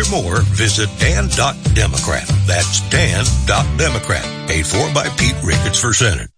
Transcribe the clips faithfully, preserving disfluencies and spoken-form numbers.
learn more, visit dan dot democrat. That's dan dot democrat. Paid for by Pete Ricketts for Senate.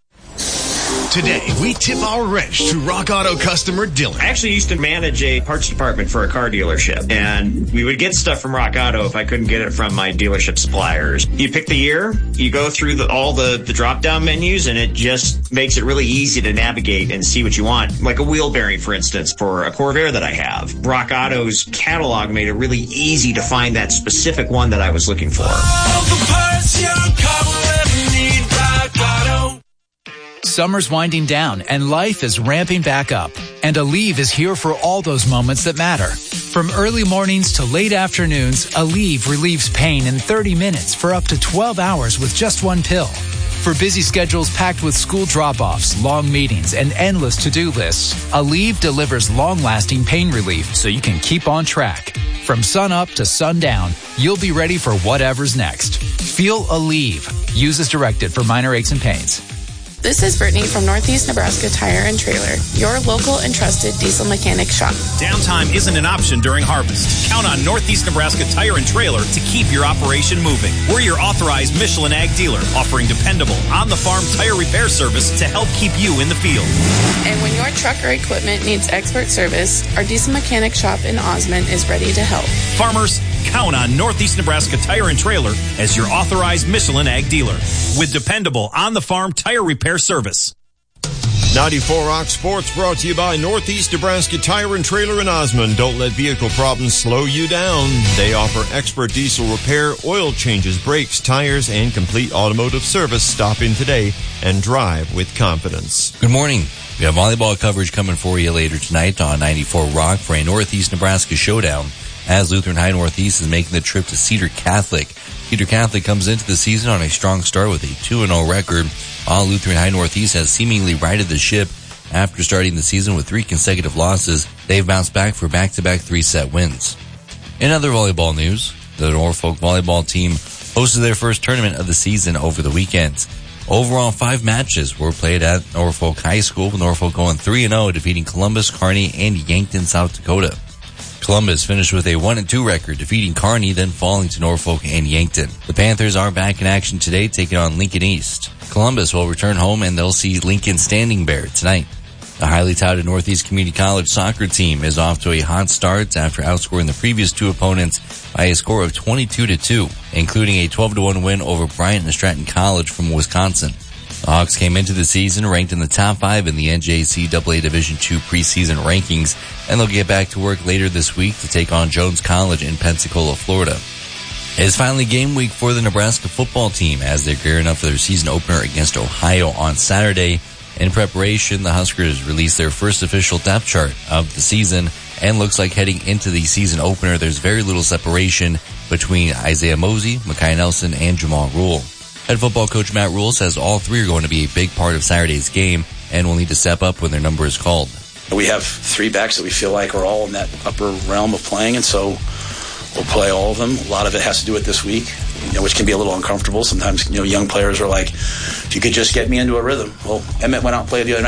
Today, we tip our wrench to Rock Auto customer Dylan. I actually used to manage a parts department for a car dealership, and we would get stuff from Rock Auto if I couldn't get it from my dealership suppliers. You pick the year, you go through the, all the, the drop-down menus, and it just makes it really easy to navigate and see what you want. Like a wheel bearing, for instance, for a Corvair that I have. Rock Auto's catalog made it really easy to find that specific one that I was looking for. All the parts your car will ever need, Rock Auto. Summer's winding down and life is ramping back up. And Aleve is here for all those moments that matter. From early mornings to late afternoons, Aleve relieves pain in thirty minutes for up to twelve hours with just one pill. For busy schedules packed with school drop-offs, long meetings, and endless to-do lists, Aleve delivers long-lasting pain relief so you can keep on track. From sun up to sundown, you'll be ready for whatever's next. Feel Aleve. Use as directed for minor aches and pains. This is Brittany from Northeast Nebraska Tire and Trailer, your local and trusted diesel mechanic shop. Downtime isn't an option during harvest. Count on Northeast Nebraska Tire and Trailer to keep your operation moving. We're your authorized Michelin Ag dealer, offering dependable, on-the-farm tire repair service to help keep you in the field. And when your truck or equipment needs expert service, our diesel mechanic shop in Osmond is ready to help. Farmers, count on Northeast Nebraska Tire and Trailer as your authorized Michelin Ag dealer with dependable, on-the-farm tire repair service. ninety-four Rock Sports brought to you by Northeast Nebraska Tire and Trailer in Osmond. Don't let vehicle problems slow you down. They offer expert diesel repair, oil changes, brakes, tires, and complete automotive service. Stop in today and drive with confidence. Good morning. We have volleyball coverage coming for you later tonight on ninety-four Rock for a Northeast Nebraska showdown, as Lutheran High Northeast is making the trip to Cedar Catholic. Cedar Catholic comes into the season on a strong start with a two and oh record, while Lutheran High Northeast has seemingly righted the ship after starting the season with three consecutive losses. They've bounced back for back-to-back three-set wins. In other volleyball news, the Norfolk volleyball team hosted their first tournament of the season over the weekend. Overall, five matches were played at Norfolk High School, with Norfolk going three and oh, defeating Columbus, Kearney, and Yankton, South Dakota. Columbus finished with a one and two record, defeating Kearney, then falling to Norfolk and Yankton. The Panthers are back in action today, taking on Lincoln East. Columbus will return home, and they'll see Lincoln Standing Bear tonight. The highly touted Northeast Community College soccer team is off to a hot start after outscoring the previous two opponents by a score of twenty-two to two, including a twelve to one win over Bryant and Stratton College from Wisconsin. The Hawks came into the season ranked in the top five in the N J C A A Division two preseason rankings, and they'll get back to work later this week to take on Jones College in Pensacola, Florida. It is finally game week for the Nebraska football team as they're gearing up for their season opener against Ohio on Saturday. In preparation, the Huskers released their first official depth chart of the season, and looks like heading into the season opener, there's very little separation between Isaiah Mosey, Mekhi Nelson, and Jamal Rule. Head football coach Matt Rule says all three are going to be a big part of Saturday's game and will need to step up when their number is called. We have three backs that we feel like are all in that upper realm of playing, and so we'll play all of them. A lot of it has to do with this week, you know, which can be a little uncomfortable. Sometimes, you know, young players are like, if you could just get me into a rhythm. Well, Emmett went out and played the other night.